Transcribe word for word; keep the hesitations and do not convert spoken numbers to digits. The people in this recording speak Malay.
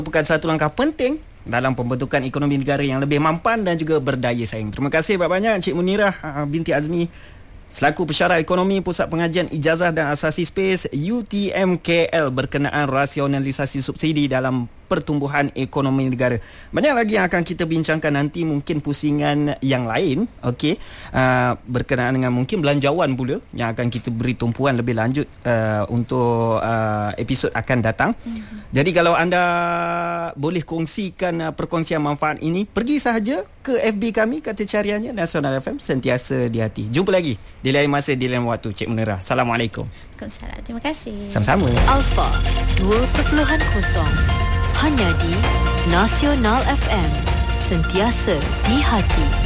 merupakan satu langkah penting dalam pembentukan ekonomi negara yang lebih mampan dan juga berdaya saing. Terima kasih banyak-banyak Encik Munirah binti Azmi selaku Pensyarah Ekonomi Pusat Pengajian Ijazah dan Asasi Space U T M K L berkenaan rasionalisasi subsidi dalam pertumbuhan ekonomi negara. Banyak lagi yang akan kita bincangkan nanti, mungkin pusingan yang lain, okey, uh, berkenaan dengan mungkin belanjawan pula yang akan kita beri tumpuan lebih lanjut uh, untuk uh, episod akan datang. Mm-hmm. Jadi kalau anda boleh kongsikan uh, perkongsian manfaat ini, pergi sahaja ke F B kami, kata cariannya Nasional F M, sentiasa di hati. Jumpa lagi di lain masa, di lain waktu. Cik Munirah, Assalamualaikum. Waalaikumsalam. Terima kasih. Sama-sama. Alpha dua kosong kosong hanya di Nasional F M, sentiasa di hati.